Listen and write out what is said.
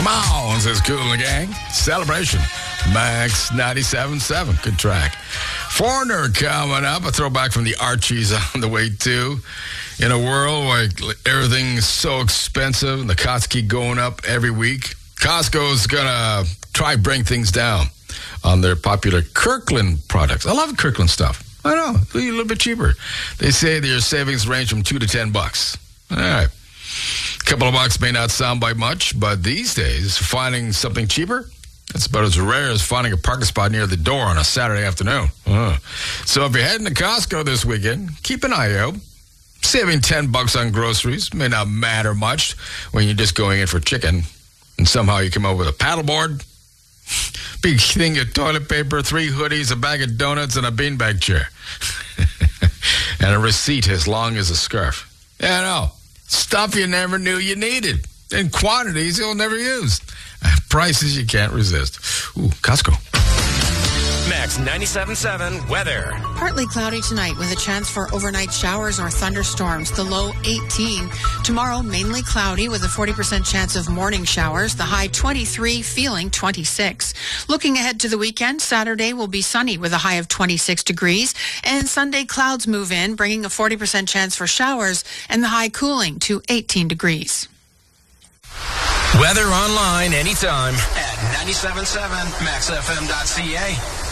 Come on, says Kool and the Gang. Celebration. Max 97.7. Good track. Foreigner coming up. A throwback from the Archies on the way, too. In a world where everything's so expensive and the costs keep going up every week, Costco's going to try to bring things down on their popular Kirkland products. I love Kirkland stuff. I know. A little bit cheaper. They say their savings range from $2 to $10. All right. A couple of bucks may not sound like much, but these days, finding something cheaper, it's about as rare as finding a parking spot near the door on a Saturday afternoon. So if you're heading to Costco this weekend, keep an eye out. Saving $10 on groceries may not matter much when you're just going in for chicken, and somehow you come up with a paddleboard, big thing of toilet paper, 3 hoodies, a bag of donuts, and a beanbag chair. And a receipt as long as a scarf. Yeah, I know. Stuff you never knew you needed. In quantities you'll never use. Prices you can't resist. Ooh, Costco. Max 97.7 weather. Partly cloudy tonight with a chance for overnight showers or thunderstorms. The low 18. Tomorrow, mainly cloudy with a 40% chance of morning showers. The high 23, feeling 26. Looking ahead to the weekend, Saturday will be sunny with a high of 26 degrees. And Sunday, clouds move in, bringing a 40% chance for showers and the high cooling to 18 degrees. Weather online anytime at 97.7maxfm.ca.